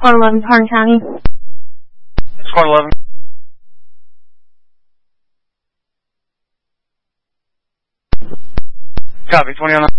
Squad 11, Hardin County. Squad 11. Copy, 20 on